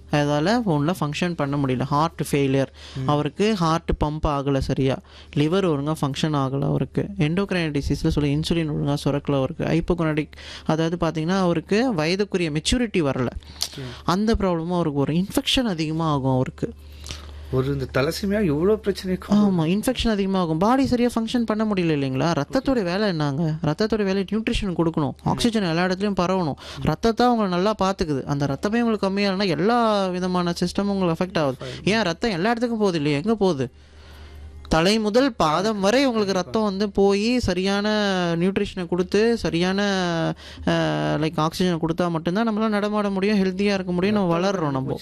அதால் ஒன்றில் ஃபங்க்ஷன் பண்ண முடியல. ஹார்ட் ஃபெயிலியர், அவருக்கு ஹார்ட் பம்ப் ஆகலை சரியா, லிவர் ஒழுங்காக ஃபங்க்ஷன் ஆகலை அவருக்கு, எண்டோக்ரைன் டிசீஸில் சொல்லி இன்சுலின் ஒழுங்காக சுரக்கலை அவருக்கு, ஹைப்போகொனடிக் அதாவது பார்த்திங்கன்னா அவருக்கு வயதுக்குரிய மெச்சூரிட்டி வரலை, அந்த ப்ராப்ளமும் அவருக்கு வரும். இன்ஃபெக்ஷன் அதிகமாக ஆகும் அவருக்கு. ஒரு இந்த தலசீமியா இவ்வளோ பிரச்சனை. ஆமாம், இன்ஃபெக்ஷன் அதிகமாகும், பாடி சரியாக ஃபங்க்ஷன் பண்ண முடியல இல்லைங்களா. ரத்தத்தோட வேலை என்னங்க, ரத்தத்தோட வேலை நியூட்ரிஷன் கொடுக்கணும், ஆக்சிஜன் எல்லா இடத்துலையும் பரவணும், ரத்தத்தை அவங்களை நல்லா பார்த்துக்குது. அந்த ரத்தமே உங்களுக்கு கம்மியாகனா எல்லா விதமான சிஸ்டமும் உங்களுக்கு அஃபெக்ட் ஆகுது. ஏன் ரத்தம் எல்லா இடத்துக்கும் போகுது இல்லையா, எங்கே போகுது, தலை முதல் பாதம் வரை உங்களுக்கு ரத்தம் வந்து போய் சரியான நியூட்ரிஷனை கொடுத்து சரியான லைக் ஆக்சிஜனை கொடுத்தா மட்டும்தான் நம்மளால் நடமாட முடியும், ஹெல்த்தியாக இருக்க முடியும், நம்ம வளர்கிறோம் நம்ம.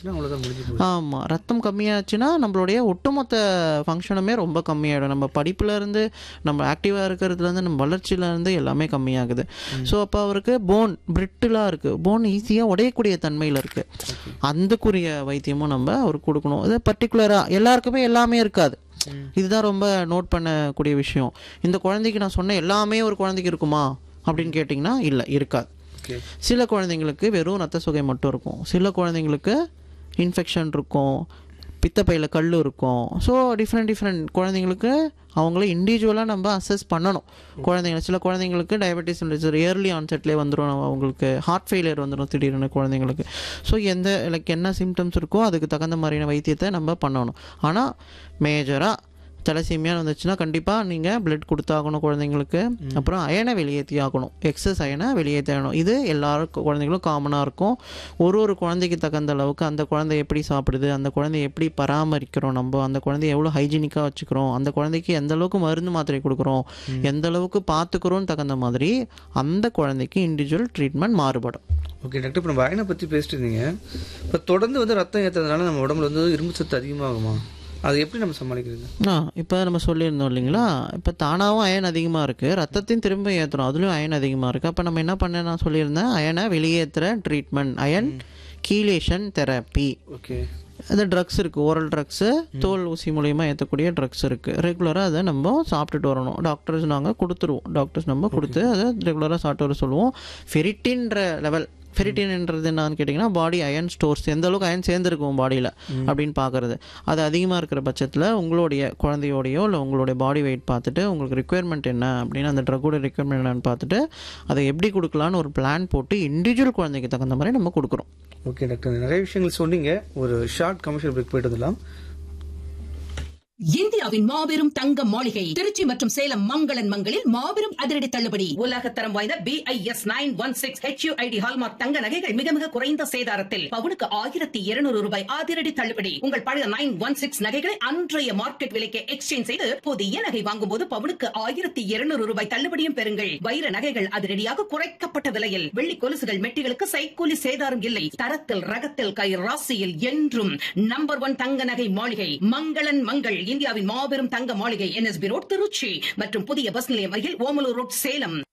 ஆமாம், ரத்தம் கம்மியாச்சுன்னா நம்மளுடைய ஒட்டுமொத்த ஃபங்க்ஷனுமே ரொம்ப கம்மியாகிடும். நம்ம படிப்புலேருந்து, நம்ம ஆக்டிவாக இருக்கிறதுலேருந்து, நம்ம வளர்ச்சியிலேருந்து எல்லாமே கம்மியாகுது. ஸோ அப்போ அவருக்கு போன் பிரிட்டிலாக இருக்குது, போன் ஈஸியாக உடையக்கூடிய தன்மையில் இருக்குது. அதுக்குரிய வைத்தியமும் நம்ம அவருக்கு கொடுக்கணும். இது பர்டிகுலராக எல்லாருக்குமே எல்லாமே இருக்காது, இதுதான் ரொம்ப நோட் பண்ணக்கூடிய விஷயம். இந்த குழந்தைக்கு நான் சொன்ன எல்லாமே ஒரு குழந்தைக்கு இருக்குமா அப்படின்னு கேட்டிங்கன்னா இல்லை, இருக்காது. சில குழந்தைங்களுக்கு வெறும் ரத்த சோகை மட்டும் இருக்கும், சில குழந்தைங்களுக்கு இன்ஃபெக்ஷன் இருக்கும், பித்தப்பையில் கல் இருக்கும். ஸோ டிஃப்ரெண்ட் குழந்தைங்களுக்கு அவங்கள இண்டிவிஜுவலாக நம்ம அசஸ் பண்ணணும். குழந்தைங்க சில குழந்தைங்களுக்கு டயபெட்டிஸ் இயர்லி ஆன்செட்லேயே வந்துடும், அவங்களுக்கு ஹார்ட் ஃபெயிலியர் வந்துடும் திடீர்னு குழந்தைங்களுக்கு. ஸோ எந்த லைக் என்ன சிம்டம்ஸ் இருக்கோ அதுக்கு தகுந்த மாதிரியான வைத்தியத்தை நம்ம பண்ணணும். ஆனால் மேஜராக தலசீமியாக வந்துச்சுன்னா கண்டிப்பாக நீங்கள் பிளட் கொடுத்தாகணும் குழந்தைங்களுக்கு. அப்புறம் அயனை வெளியேற்றி ஆகணும், எக்ஸஸ் அயனை வெளியேற்றி ஆகணும். இது எல்லாருக்கும் குழந்தைங்களும் காமனாக இருக்கும். ஒரு குழந்தைக்கு தகுந்த அளவுக்கு அந்த குழந்தை எப்படி சாப்பிடுது, அந்த குழந்தைய எப்படி பராமரிக்கிறோம், நம்ம அந்த குழந்தைய எவ்வளோ ஹைஜீனிக்காக வச்சுக்கிறோம், அந்த குழந்தைக்கு எந்த அளவுக்கு மருந்து மாத்திரை கொடுக்குறோம், எந்த அளவுக்கு பார்த்துக்கிறோன்னு தகுந்த மாதிரி அந்த குழந்தைக்கு இண்டிவிஜுவல் ட்ரீட்மெண்ட் மாறுபடும். ஓகே டாக்டர், இப்போ நம்ம அயனை பற்றி பேசிட்டு இருந்தீங்க. இப்போ தொடர்ந்து வந்து ரத்தம் ஏற்றுறதுனால நம்ம உடம்புல வந்து இரும்பு சத்து அதிகமாகுமா, அது எப்படி நம்ம சமாளிக்கிறது? இப்போ நம்ம சொல்லியிருந்தோம் இல்லைங்களா, இப்போ தானாகவும் அயன் அதிகமாக இருக்குது, ரத்தத்தையும் திரும்ப ஏற்றுறோம், அதுலேயும் அயன் அதிகமாக இருக்குது. அப்போ நம்ம என்ன பண்ண நான் சொல்லியிருந்தேன், அயனை வெளியேற்றுற treatment, iron chelation therapy. Okay, அது ட்ரக்ஸ் இருக்குது, ஓரல் ட்ரக்ஸு, தோல் ஊசி மூலயமா ஏற்றக்கூடிய ட்ரக்ஸ் இருக்குது. ரெகுலராக அதை நம்ம சாப்பிட்டுட்டு வரணும். டாக்டர்ஸ் நாங்கள் கொடுத்துருவோம், டாக்டர்ஸ் நம்ம கொடுத்து அதை ரெகுலராக சாப்பிட்டு வர சொல்லுவோம். ஃபெரிட்டின்ற லெவல், ஃபெரிட்டின்ன்றது என்னன்னு கேட்டிங்கன்னா பாடி அயன் ஸ்டோர்ஸ், எந்த அளவுக்கு அயன் சேர்ந்துருக்கும் பாடியில் அப்படின்னு பார்க்குறது. அது அதிகமாக இருக்கிற பட்சத்தில் உங்களுடைய குழந்தையோடையோ இல்லை உங்களுடைய பாடி வெயிட் பார்த்துட்டு உங்களுக்கு ரிக்குயர்மெண்ட் என்ன அப்படின்னு, அந்த ட்ரக்கோட ரிக்குயர்மெண்ட் என்னன்னு பார்த்துட்டு அதை எப்படி கொடுக்கலான்னு ஒரு பிளான் போட்டு இண்டிவிஜுவல் குழந்தைக்கு தகுந்த மாதிரி நம்ம கொடுக்குறோம். ஓகே டாக்டர், நிறைய விஷயங்கள் சொன்னீங்க. ஒரு ஷார்ட் கமர்ஷியல் பிரேக் போயிட்டு வந்துடலாம். இந்தியாவின் மாபெரும் தங்க மாளிகை திருச்சி மற்றும் சேலம் மங்களன் மங்களில் மாபெரும் அதிரடி தள்ளுபடி. உலகத்தரம் வாய்ந்த BIS 916 HUID ஹால்மார்க் தங்க நகைகள் மிக மிக குறைந்த சேதாரத்தில் பவுனுக்கு 1200 ரூபாய் அதிரடி தள்ளுபடி. உங்கள் பழைய 916 நகைகளை அன்றைய மார்க்கெட் விலைக்கு எக்ஸ்சேஞ்ச் செய்து புதிய நகை வாங்கும் போது பவுனுக்கு 1200 ரூபாய் தள்ளுபடியும் பெறுங்கள். வைர நகைகள் அதிரடியாக குறைக்கப்பட்ட விலையில், வெள்ளி கொலுசுகள் மெட்டிகளுக்கு சைக்கூலி சேதாரம் இல்லை. தரத்தில் ரகத்தில் கை ராசியில் என்றும் நம்பர் 1 தங்க நகை மாளிகை மங்களன் மங்கள். இந்தியாவின் மாபெரும் தங்க மாளிகை NSB ரோட் திருச்சி மற்றும் புதிய பஸ் நிலையம் அருகில் ஓமலூர் ரோட் சேலம்.